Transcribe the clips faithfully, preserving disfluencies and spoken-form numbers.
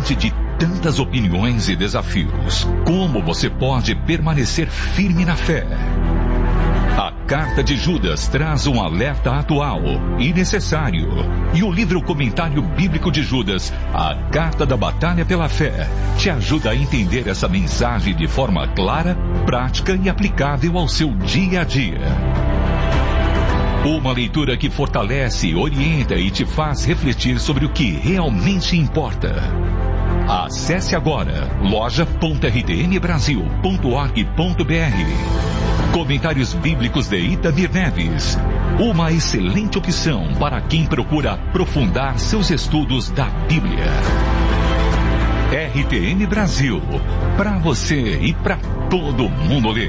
Diante de tantas opiniões e desafios, como você pode permanecer firme na fé? A Carta de Judas traz um alerta atual e necessário. E o livro Comentário Bíblico de Judas, a Carta da Batalha pela Fé, te ajuda a entender essa mensagem de forma clara, prática e aplicável ao seu dia a dia. Uma leitura que fortalece, orienta e te faz refletir sobre o que realmente importa. Acesse agora loja ponto r t m brasil ponto org ponto b r. Comentários Bíblicos de Itamir Neves. Uma excelente opção para quem procura aprofundar seus estudos da Bíblia. R T M Brasil. Para você e para todo mundo ler.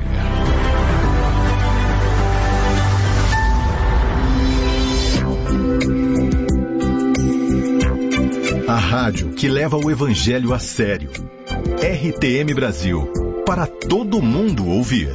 A rádio que leva o evangelho a sério. R T M Brasil. Para todo mundo ouvir.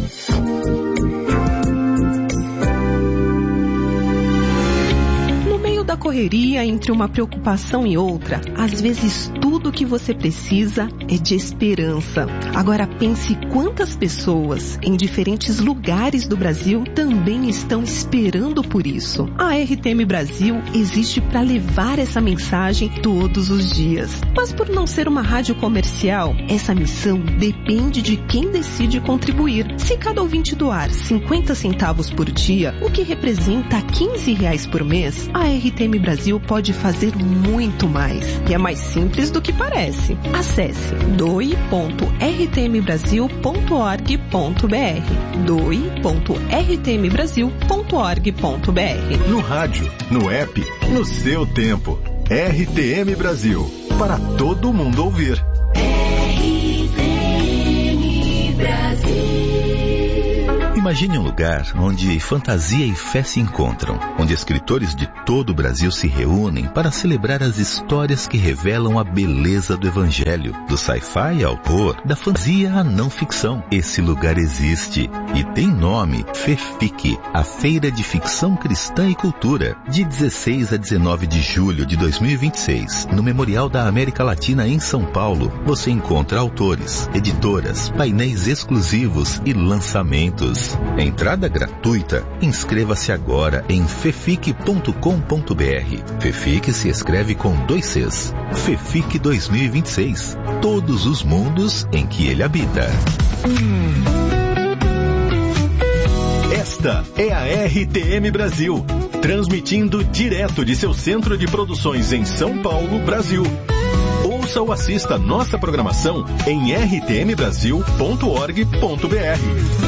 Da correria entre uma preocupação e outra, às vezes tudo o que você precisa é de esperança. Agora pense quantas pessoas em diferentes lugares do Brasil também estão esperando por isso. A R T M Brasil existe para levar essa mensagem todos os dias. Mas por não ser uma rádio comercial, essa missão depende de quem decide contribuir. Se cada ouvinte doar cinquenta centavos por dia, o que representa quinze reais por mês, a R T M Brasil pode fazer muito mais. E é mais simples do que parece. Acesse doe ponto r t m brasil ponto org ponto b r. doe ponto r t m brasil ponto org ponto b r. No rádio, no app, no seu tempo. R T M Brasil. Para todo mundo ouvir. R T M Brasil. Imagine um lugar onde fantasia e fé se encontram, onde escritores de todo o Brasil se reúnem para celebrar as histórias que revelam a beleza do Evangelho, do sci-fi ao horror, da fantasia à não ficção. Esse lugar existe e tem nome: FEFIC, a Feira de Ficção Cristã e Cultura, de dezesseis a dezenove de julho de dois mil e vinte e seis, no Memorial da América Latina em São Paulo. Você encontra autores, editoras, painéis exclusivos e lançamentos. Entrada gratuita. Inscreva-se agora em fefic ponto com ponto b r. FEFIC se escreve com dois Cs. FEFIC dois mil e vinte e seis. Todos os mundos em que ele habita. Esta é a R T M Brasil, transmitindo direto de seu centro de produções em São Paulo, Brasil. Ouça ou assista nossa programação em r t m brasil ponto org ponto b r.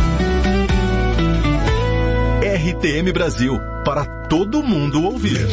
R T M Brasil, para todo mundo ouvir.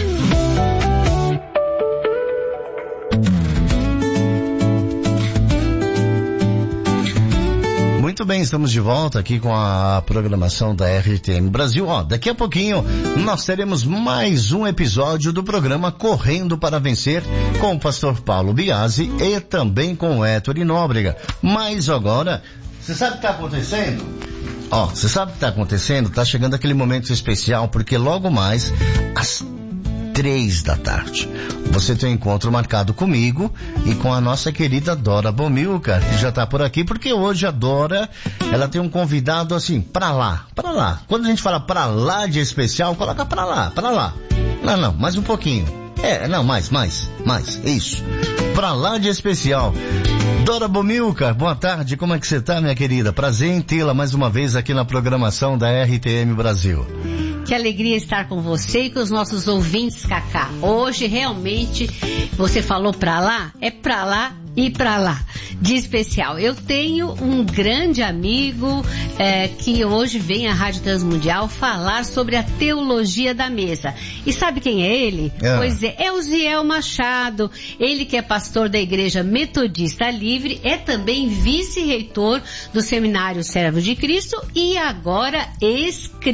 Muito bem, estamos de volta aqui com a programação da R T M Brasil. Ó, daqui a pouquinho nós teremos mais um episódio do programa Correndo para Vencer com o pastor Paulo Biasi e também com o Héctor Nóbrega. Mas agora, você sabe o que está acontecendo? Ó, você sabe o que está acontecendo? Está chegando aquele momento especial, porque logo mais, às três da tarde, você tem um encontro marcado comigo e com a nossa querida Dora Bomilcar, que já está por aqui, porque hoje a Dora, ela tem um convidado assim, pra lá, pra lá. Quando a gente fala pra lá de especial, coloca pra lá, pra lá. Não, não, mais um pouquinho. É, não, mais, mais, mais, isso. Pra lá de especial. Dora Bomilcar, boa tarde, como é que você tá, minha querida? Prazer em tê-la mais uma vez aqui na programação da R T M Brasil. Que alegria estar com você e com os nossos ouvintes, Cacá. Hoje, realmente, você falou pra lá, é pra lá e pra lá, de especial. Eu tenho um grande amigo é, que hoje vem à Rádio Transmundial falar sobre a teologia da mesa. E sabe quem é ele? É. Pois é, é o Ziel Machado. Ele que é pastor da Igreja Metodista Livre, é também vice-reitor do Seminário Servo de Cristo e agora escritor.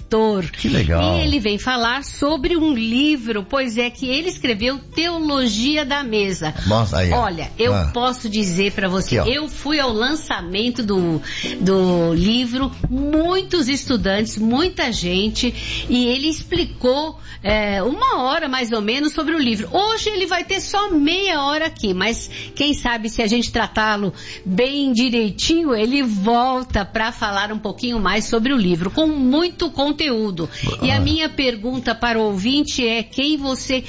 escritor. Que legal. E ele vem falar sobre um livro, pois é que ele escreveu Teologia da Mesa. Nossa, aí, Olha, eu ah. posso dizer para você, Aqui, eu fui ao lançamento do, do livro, muitos estudantes, muita gente, e ele explicou é, uma hora mais ou menos sobre o livro. Hoje ele vai ter só meia hora aqui, mas quem sabe se a gente tratá-lo bem direitinho, ele volta para falar um pouquinho mais sobre o livro, com muito conteúdo. Ah. E a minha pergunta para o ouvinte é: quem você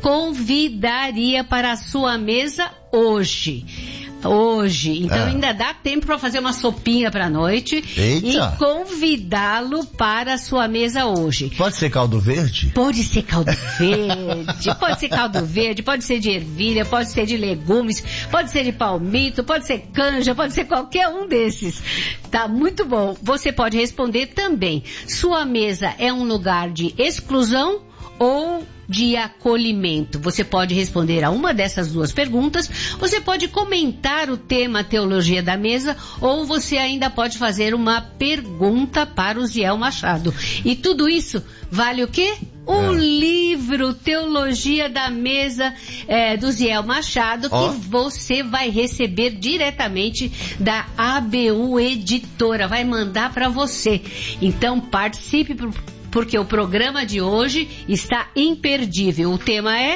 convidaria para a sua mesa hoje? Hoje. Então é. ainda dá tempo para fazer uma sopinha para a noite. Eita. E convidá-lo para a sua mesa hoje. Pode ser caldo verde? Pode ser caldo verde, pode ser caldo verde, pode ser de ervilha, pode ser de legumes, pode ser de palmito, pode ser canja, pode ser qualquer um desses. Tá muito bom. Você pode responder também. Sua mesa é um lugar de exclusão ou de acolhimento? Você pode responder a uma dessas duas perguntas, você pode comentar o tema Teologia da Mesa, ou você ainda pode fazer uma pergunta para o Ziel Machado. E tudo isso vale o quê? O é. livro Teologia da Mesa é, do Ziel Machado, que oh. você vai receber diretamente da A B U Editora, vai mandar para você. Então participe, porque o programa de hoje está imperdível. O tema é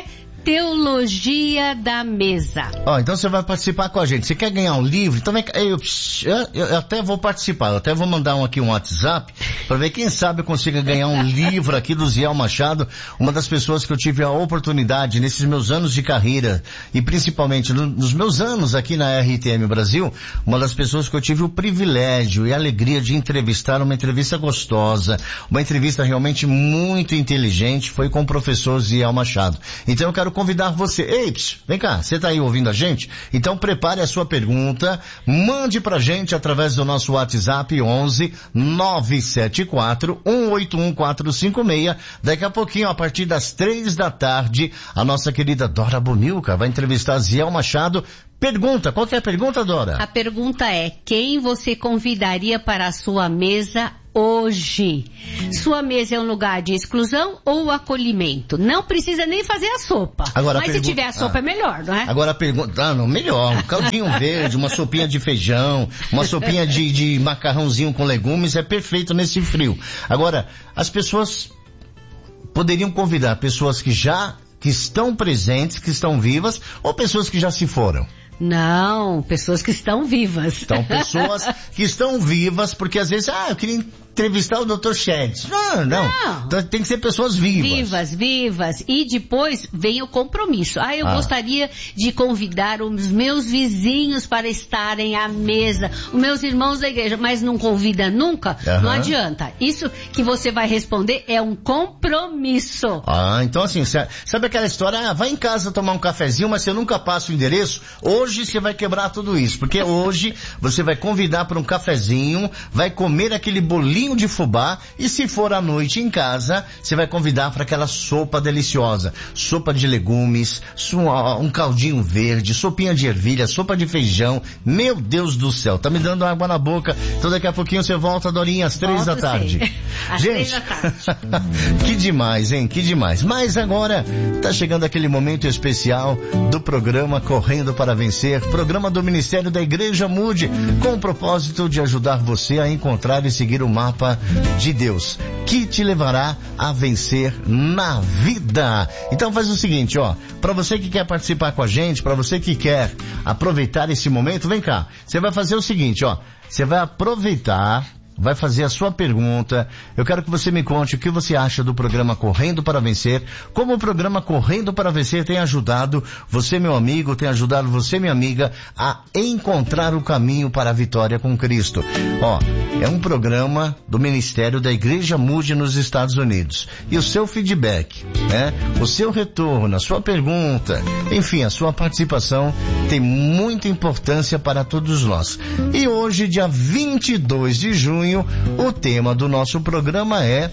Teologia da Mesa. Ó, oh, então você vai participar com a gente. Você quer ganhar um livro? Então vem cá. Eu, eu, eu até vou participar. Eu até vou mandar um aqui um WhatsApp para ver quem sabe eu consiga ganhar um livro aqui do Ziel Machado, uma das pessoas que eu tive a oportunidade nesses meus anos de carreira e principalmente no, nos meus anos aqui na R T M Brasil, uma das pessoas que eu tive o privilégio e a alegria de entrevistar, uma entrevista gostosa, uma entrevista realmente muito inteligente, foi com o professor Ziel Machado. Então eu quero convidar você. Ei, psh, vem cá, você tá aí ouvindo a gente? Então prepare a sua pergunta, mande pra gente através do nosso WhatsApp onze nove sete quatro um oito um quatro cinco seis. Daqui a pouquinho, a partir das três da tarde, a nossa querida Dora Bonilca vai entrevistar Ziel Machado. Pergunta, qual que é a pergunta, Dora? A pergunta é: quem você convidaria para a sua mesa hoje? Sua mesa é um lugar de exclusão ou acolhimento? Não precisa nem fazer a sopa. Agora, mas a se pergu... tiver a sopa ah. é melhor, não é? Agora a pergunta, ah, não, melhor, um caldinho verde, uma sopinha de feijão, uma sopinha de, de macarrãozinho com legumes é perfeito nesse frio. Agora, as pessoas poderiam convidar pessoas que já, que estão presentes, que estão vivas, ou pessoas que já se foram? Não, pessoas que estão vivas. Então, pessoas que estão vivas, porque às vezes, ah, eu queria entrevistar o doutor Sheds. Não, não, não. Tem que ser pessoas vivas. Vivas, vivas. E depois vem o compromisso. Ah, eu ah. gostaria de convidar os meus vizinhos para estarem à mesa, os meus irmãos da igreja, mas não convida nunca, uhum. não adianta. Isso que você vai responder é um compromisso. Ah, então assim, sabe aquela história, ah, vai em casa tomar um cafezinho, mas você nunca passa o endereço? Hoje você vai quebrar tudo isso, porque hoje você vai convidar para um cafezinho, vai comer aquele bolinho de fubá, e se for à noite em casa, você vai convidar para aquela sopa deliciosa, sopa de legumes, um caldinho verde, sopinha de ervilha, sopa de feijão. Meu Deus do céu, tá me dando água na boca. Então daqui a pouquinho você volta, Dorinha, às três da tarde. Às Gente, três da tarde. Que demais, hein? Que demais. Mas agora tá chegando aquele momento especial do programa Correndo para Vencer, programa do Ministério da Igreja Mude, com o propósito de ajudar você a encontrar e seguir o mapa de Deus, que te levará a vencer na vida. Então faz o seguinte, ó, para você que quer participar com a gente, para você que quer aproveitar esse momento, vem cá, você vai fazer o seguinte, ó, você vai aproveitar, vai fazer a sua pergunta. Eu quero que você me conte o que você acha do programa Correndo para Vencer, como o programa Correndo para Vencer tem ajudado você, meu amigo, tem ajudado você, minha amiga, a encontrar o caminho para a vitória com Cristo. Ó, é um programa do Ministério da Igreja Mude nos Estados Unidos. E o seu feedback, né? O seu retorno, a sua pergunta, enfim, a sua participação tem muita importância para todos nós. E hoje, dia vinte e dois de junho, o tema do nosso programa é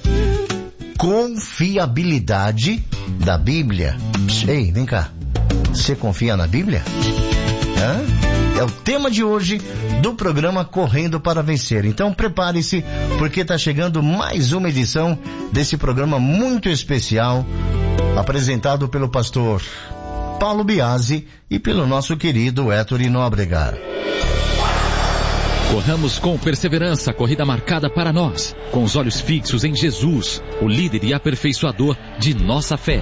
confiabilidade da Bíblia. Ei, vem cá. Você confia na Bíblia? Hã? É o tema de hoje do programa Correndo para Vencer. Então prepare-se, porque está chegando mais uma edição desse programa muito especial, apresentado pelo pastor Paulo Biasi e pelo nosso querido Héctor Nóbrega. Corramos com perseverança a corrida marcada para nós, com os olhos fixos em Jesus, o líder e aperfeiçoador de nossa fé.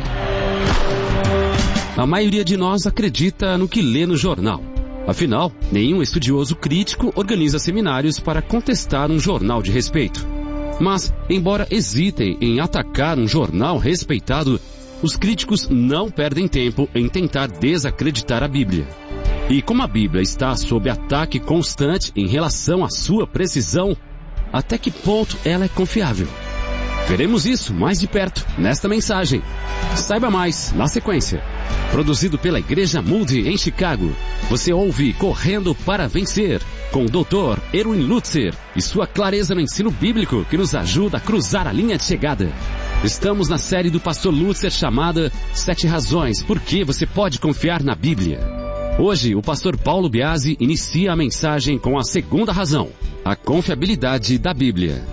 A maioria de nós acredita no que lê no jornal. Afinal, nenhum estudioso crítico organiza seminários para contestar um jornal de respeito. Mas, embora hesitem em atacar um jornal respeitado, os críticos não perdem tempo em tentar desacreditar a Bíblia. E como a Bíblia está sob ataque constante em relação à sua precisão, até que ponto ela é confiável? Veremos isso mais de perto nesta mensagem. Saiba mais na sequência. Produzido pela Igreja Moody em Chicago, você ouve Correndo para Vencer, com o doutor Erwin Lutzer e sua clareza no ensino bíblico que nos ajuda a cruzar a linha de chegada. Estamos na série do pastor Lutzer chamada Sete Razões por que você pode confiar na Bíblia. Hoje, o pastor Paulo Biasi inicia a mensagem com a segunda razão, a confiabilidade da Bíblia.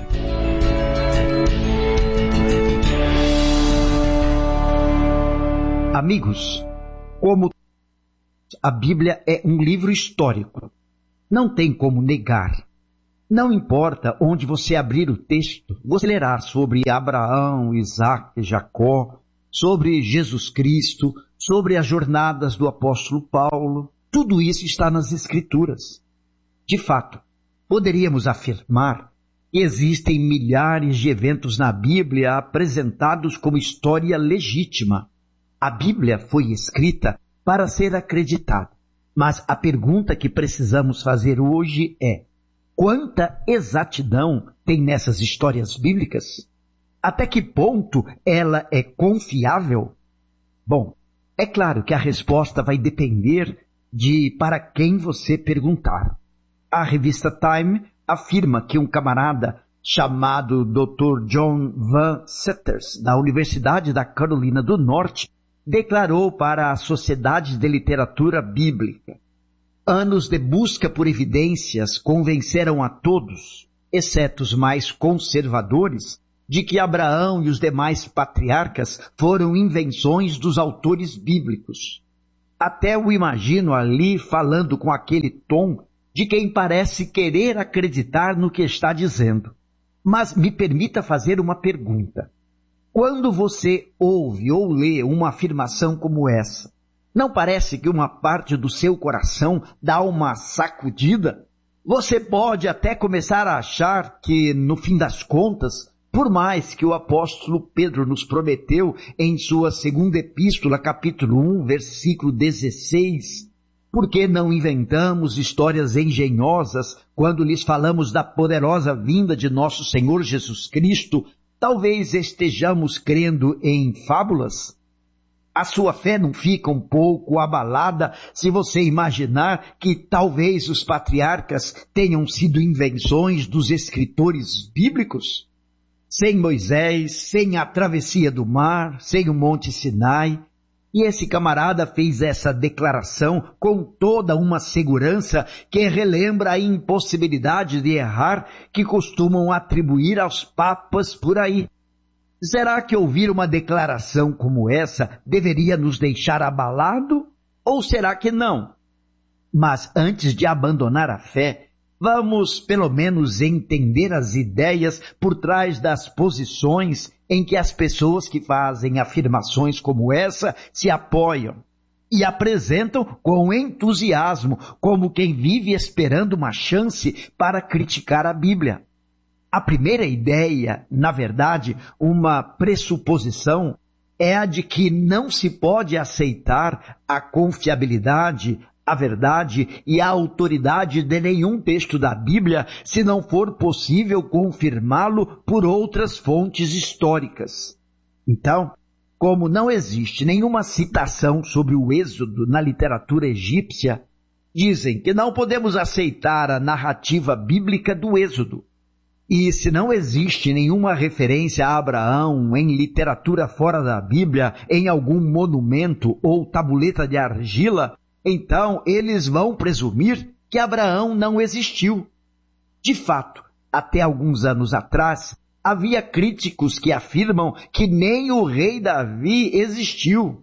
Amigos, como a Bíblia é um livro histórico, não tem como negar. Não importa onde você abrir o texto, você lerá sobre Abraão, Isaac, Jacó, sobre Jesus Cristo, sobre as jornadas do apóstolo Paulo. Tudo isso está nas Escrituras. De fato, poderíamos afirmar que existem milhares de eventos na Bíblia apresentados como história legítima. A Bíblia foi escrita para ser acreditada. Mas a pergunta que precisamos fazer hoje é: quanta exatidão tem nessas histórias bíblicas? Até que ponto ela é confiável? Bom, é claro que a resposta vai depender de para quem você perguntar. A revista Time afirma que um camarada chamado doutor John Van Seters, da Universidade da Carolina do Norte, declarou para a Sociedade de Literatura Bíblica: anos de busca por evidências convenceram a todos, exceto os mais conservadores, de que Abraão e os demais patriarcas foram invenções dos autores bíblicos. Até o imagino ali falando com aquele tom de quem parece querer acreditar no que está dizendo. Mas me permita fazer uma pergunta. Quando você ouve ou lê uma afirmação como essa, não parece que uma parte do seu coração dá uma sacudida? Você pode até começar a achar que, no fim das contas, por mais que o apóstolo Pedro nos prometeu em sua segunda epístola, capítulo um, versículo dezesseis, por que não inventamos histórias engenhosas quando lhes falamos da poderosa vinda de nosso Senhor Jesus Cristo? Talvez estejamos crendo em fábulas? A sua fé não fica um pouco abalada se você imaginar que talvez os patriarcas tenham sido invenções dos escritores bíblicos? Sem Moisés, sem a travessia do mar, sem o Monte Sinai. E esse camarada fez essa declaração com toda uma segurança que relembra a impossibilidade de errar que costumam atribuir aos papas por aí. Será que ouvir uma declaração como essa deveria nos deixar abalado? Ou será que não? Mas antes de abandonar a fé, vamos pelo menos entender as ideias por trás das posições em que as pessoas que fazem afirmações como essa se apoiam e apresentam com entusiasmo, como quem vive esperando uma chance para criticar a Bíblia. A primeira ideia, na verdade, uma pressuposição, é a de que não se pode aceitar a confiabilidade, a verdade e a autoridade de nenhum texto da Bíblia se não for possível confirmá-lo por outras fontes históricas. Então, como não existe nenhuma citação sobre o Êxodo na literatura egípcia, dizem que não podemos aceitar a narrativa bíblica do Êxodo. E se não existe nenhuma referência a Abraão em literatura fora da Bíblia, em algum monumento ou tabuleta de argila, então eles vão presumir que Abraão não existiu. De fato, até alguns anos atrás, havia críticos que afirmam que nem o rei Davi existiu.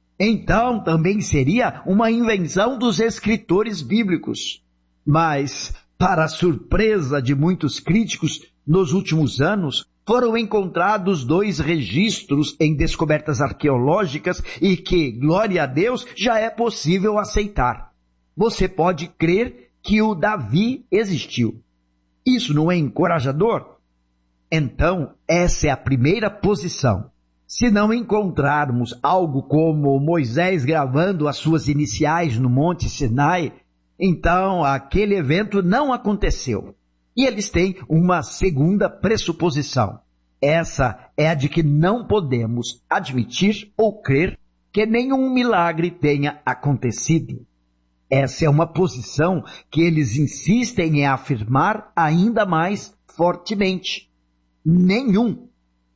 Então, também seria uma invenção dos escritores bíblicos. Mas, para a surpresa de muitos críticos, nos últimos anos, foram encontrados dois registros em descobertas arqueológicas e que, glória a Deus, já é possível aceitar. Você pode crer que o Davi existiu. Isso não é encorajador? Então, essa é a primeira posição. Se não encontrarmos algo como Moisés gravando as suas iniciais no Monte Sinai, então aquele evento não aconteceu. E eles têm uma segunda pressuposição. Essa é a de que não podemos admitir ou crer que nenhum milagre tenha acontecido. Essa é uma posição que eles insistem em afirmar ainda mais fortemente. Nenhum.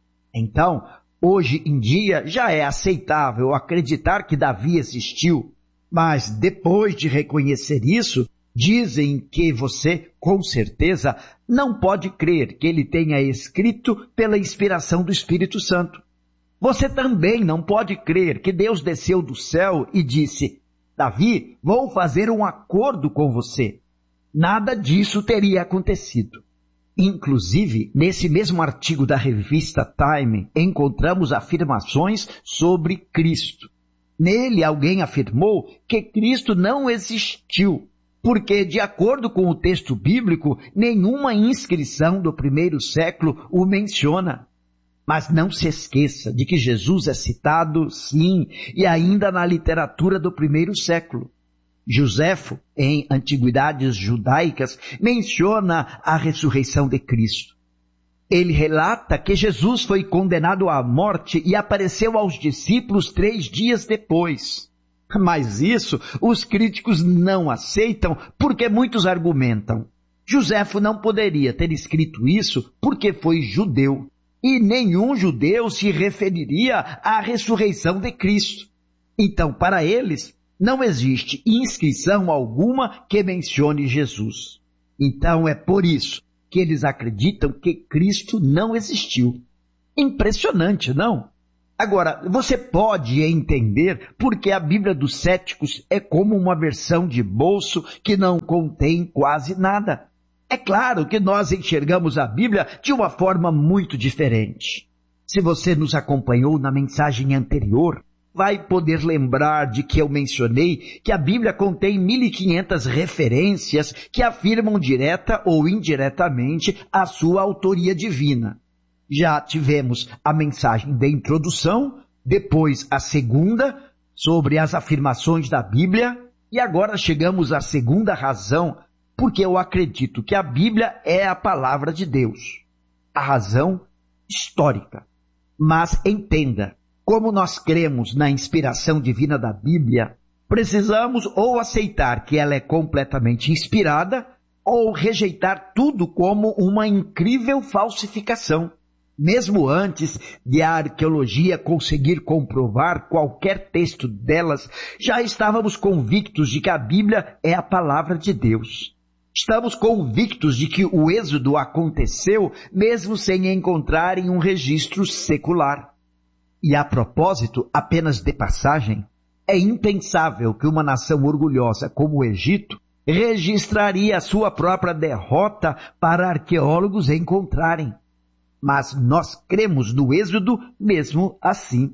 Então, hoje em dia já é aceitável acreditar que Davi existiu, mas depois de reconhecer isso, dizem que você, com certeza, não pode crer que ele tenha escrito pela inspiração do Espírito Santo. Você também não pode crer que Deus desceu do céu e disse: Davi, vou fazer um acordo com você. Nada disso teria acontecido. Inclusive, nesse mesmo artigo da revista Time, encontramos afirmações sobre Cristo. Nele, alguém afirmou que Cristo não existiu, porque, de acordo com o texto bíblico, nenhuma inscrição do primeiro século o menciona. Mas não se esqueça de que Jesus é citado, sim, e ainda na literatura do primeiro século. Joséfo, em Antiguidades Judaicas, menciona a ressurreição de Cristo. Ele relata que Jesus foi condenado à morte e apareceu aos discípulos três dias depois. Mas isso os críticos não aceitam porque muitos argumentam. Joséfo não poderia ter escrito isso porque foi judeu. E nenhum judeu se referiria à ressurreição de Cristo. Então, para eles, não existe inscrição alguma que mencione Jesus. Então, é por isso que eles acreditam que Cristo não existiu. Impressionante, não? Agora, você pode entender porque a Bíblia dos céticos é como uma versão de bolso que não contém quase nada. É claro que nós enxergamos a Bíblia de uma forma muito diferente. Se você nos acompanhou na mensagem anterior, vai poder lembrar de que eu mencionei que a Bíblia contém mil e quinhentas referências que afirmam direta ou indiretamente a sua autoria divina. Já tivemos a mensagem de introdução, depois a segunda, sobre as afirmações da Bíblia, e agora chegamos à segunda razão, porque eu acredito que a Bíblia é a palavra de Deus. A razão histórica. Mas entenda, como nós cremos na inspiração divina da Bíblia, precisamos ou aceitar que ela é completamente inspirada, ou rejeitar tudo como uma incrível falsificação. Mesmo antes de a arqueologia conseguir comprovar qualquer texto delas, já estávamos convictos de que a Bíblia é a palavra de Deus. Estamos convictos de que o êxodo aconteceu mesmo sem encontrarem um registro secular. E a propósito, apenas de passagem, é impensável que uma nação orgulhosa como o Egito registraria a sua própria derrota para arqueólogos encontrarem. Mas nós cremos no êxodo mesmo assim.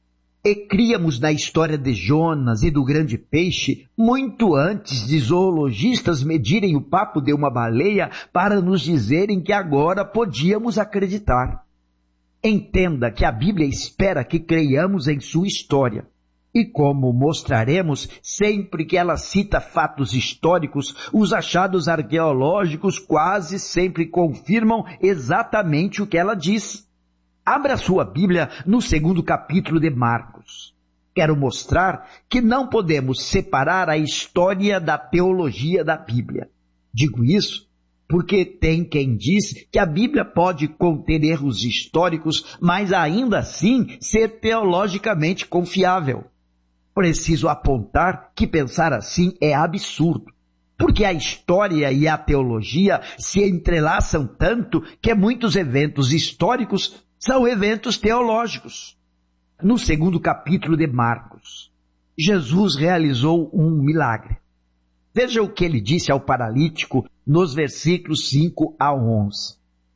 E criamos na história de Jonas e do grande peixe muito antes de zoologistas medirem o papo de uma baleia para nos dizerem que agora podíamos acreditar. Entenda que a Bíblia espera que creiamos em sua história. E como mostraremos, sempre que ela cita fatos históricos, os achados arqueológicos quase sempre confirmam exatamente o que ela diz. Abra sua Bíblia no segundo capítulo de Marcos. Quero mostrar que não podemos separar a história da teologia da Bíblia. Digo isso porque tem quem diz que a Bíblia pode conter erros históricos, mas ainda assim ser teologicamente confiável. Preciso apontar que pensar assim é absurdo. porque a história e a teologia se entrelaçam tanto que muitos eventos históricos são eventos teológicos. No segundo capítulo de Marcos, Jesus realizou um milagre. Veja o que ele disse ao paralítico nos versículos cinco a onze.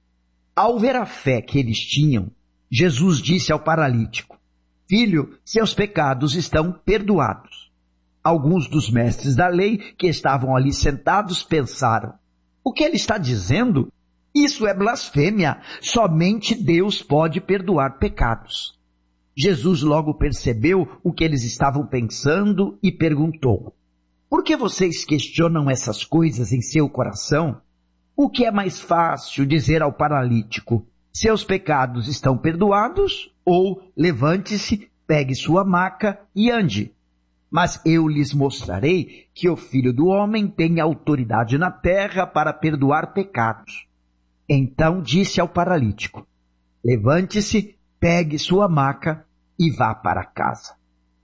Ao ver a fé que eles tinham, Jesus disse ao paralítico: Filho, seus pecados estão perdoados. Alguns dos mestres da lei que estavam ali sentados pensaram: o que ele está dizendo? Isso é blasfêmia. Somente Deus pode perdoar pecados. Jesus logo percebeu o que eles estavam pensando e perguntou: por que vocês questionam essas coisas em seu coração? O que é mais fácil dizer ao paralítico: seus pecados estão perdoados, ou levante-se, pegue sua maca e ande? Mas eu lhes mostrarei que o Filho do Homem tem autoridade na terra para perdoar pecados. Então disse ao paralítico: levante-se, pegue sua maca e vá para casa.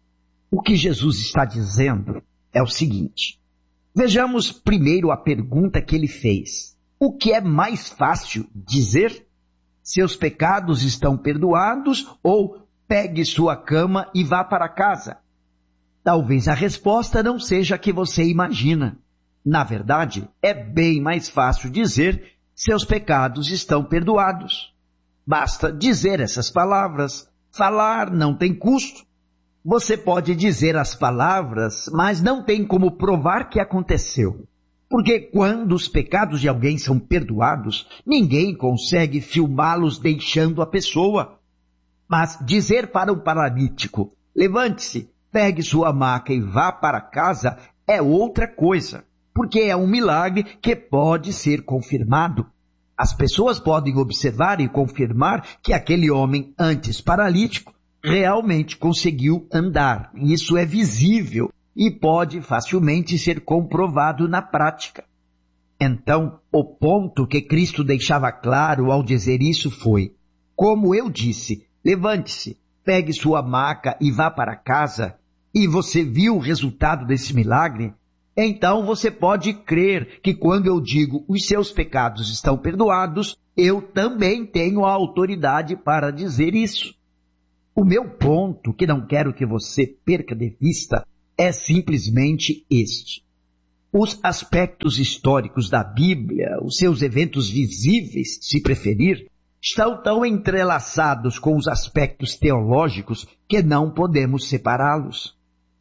O que Jesus está dizendo é o seguinte. Vejamos primeiro a pergunta que ele fez. O que é mais fácil dizer? Seus pecados estão perdoados, ou pegue sua cama e vá para casa? Talvez a resposta não seja a que você imagina. Na verdade, é bem mais fácil dizer: seus pecados estão perdoados. Basta dizer essas palavras. Falar não tem custo. Você pode dizer as palavras, mas não tem como provar que aconteceu. Porque quando os pecados de alguém são perdoados, ninguém consegue filmá-los deixando a pessoa. Mas dizer para um paralítico: levante-se, pegue sua maca e vá para casa, é outra coisa, porque é um milagre que pode ser confirmado. As pessoas podem observar e confirmar que aquele homem antes paralítico realmente conseguiu andar. Isso é visível e pode facilmente ser comprovado na prática. Então, o ponto que Cristo deixava claro ao dizer isso foi: como eu disse, levante-se, pegue sua maca e vá para casa, e você viu o resultado desse milagre, então você pode crer que quando eu digo os seus pecados estão perdoados, eu também tenho a autoridade para dizer isso. O meu ponto, que não quero que você perca de vista, é simplesmente este. Os aspectos históricos da Bíblia, os seus eventos visíveis, se preferir, estão tão entrelaçados com os aspectos teológicos que não podemos separá-los.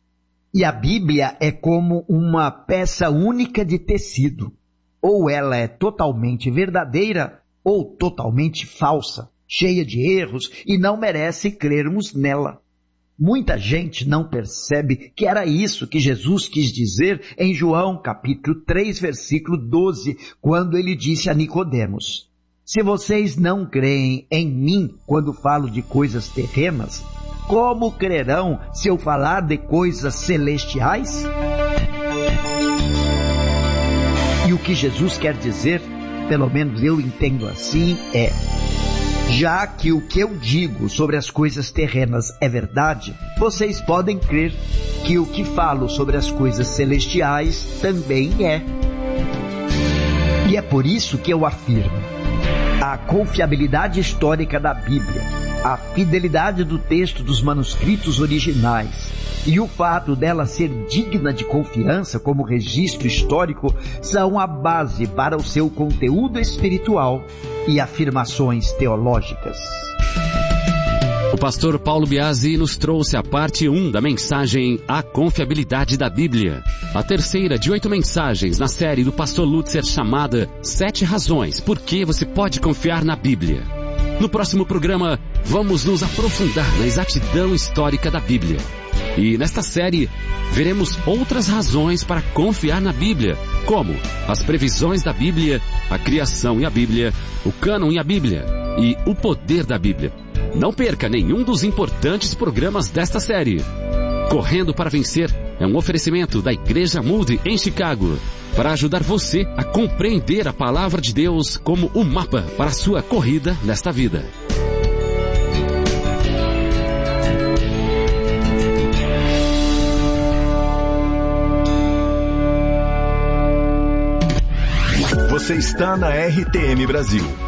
E a Bíblia é como uma peça única de tecido. Ou ela é totalmente verdadeira ou totalmente falsa, cheia de erros e não merece crermos nela. Muita gente não percebe que era isso que Jesus quis dizer em João capítulo três, versículo doze, quando ele disse a Nicodemos: se vocês não creem em mim quando falo de coisas terrenas, como crerão se eu falar de coisas celestiais? E o que Jesus quer dizer, pelo menos eu entendo assim, é: já que o que eu digo sobre as coisas terrenas é verdade, vocês podem crer que o que falo sobre as coisas celestiais também é. E é por isso que eu afirmo: a confiabilidade histórica da Bíblia, a fidelidade do texto dos manuscritos originais e o fato dela ser digna de confiança como registro histórico são a base para o seu conteúdo espiritual e afirmações teológicas. O pastor Paulo Biasi nos trouxe a parte um da mensagem A Confiabilidade da Bíblia, a terceira de oito mensagens na série do pastor Lutzer chamada Sete Razões por que você pode confiar na Bíblia. No próximo programa, vamos nos aprofundar na exatidão histórica da Bíblia. E nesta série, veremos outras razões para confiar na Bíblia, como as previsões da Bíblia, a criação e a Bíblia, o cânon e a Bíblia, e o poder da Bíblia. Não perca nenhum dos importantes programas desta série. Correndo para Vencer é um oferecimento da Igreja Moody em Chicago, para ajudar você a compreender a palavra de Deus como um mapa para a sua corrida nesta vida. Você está na R T M Brasil.